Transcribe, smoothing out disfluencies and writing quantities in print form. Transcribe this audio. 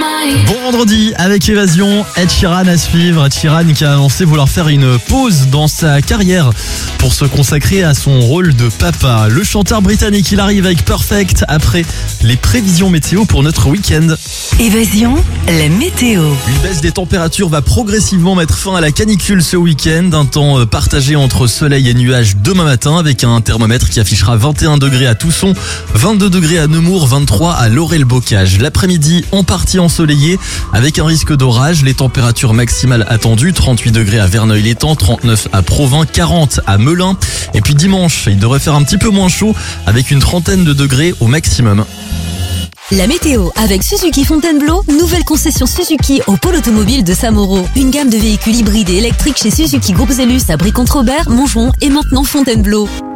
Bon vendredi avec Évasion, Ed Sheeran à suivre. Ed Sheeran qui a annoncé vouloir faire une pause dans sa carrière pour se consacrer à son rôle de papa. Le chanteur britannique, il arrive avec Perfect après les prévisions météo pour notre week-end. Évasion, la météo. Une baisse des températures va progressivement mettre fin à la canicule ce week-end. Un temps partagé entre soleil et nuages demain matin avec un thermomètre qui affichera 21 degrés à Tousson, 22 degrés à Nemours, 23 à Laurel-Bocage. L'après-midi en partie ensoleillé avec un risque d'orage. Les températures maximales attendues, 38 degrés à Verneuil-l'Étang, 39 à Provins, 40 à Melun. Et puis dimanche, il devrait faire un petit peu moins chaud avec une trentaine de degrés au maximum. La météo avec Suzuki Fontainebleau, nouvelle concession Suzuki au pôle automobile de Samoro. Une gamme de véhicules hybrides et électriques chez Suzuki Groupe Zellus à Brie-Contre-Robert, Montgeron et maintenant Fontainebleau.